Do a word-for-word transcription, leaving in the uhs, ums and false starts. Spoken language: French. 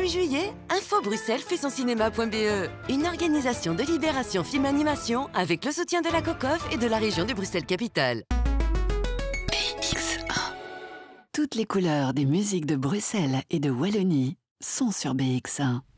vingt-huit juillet, Info Bruxelles fait son cinéma.be. Une organisation de Libération Film Animation avec le soutien de la COCOF et de la région de Bruxelles-Capitale. B X un. Toutes les couleurs des musiques de Bruxelles et de Wallonie sont sur B X un.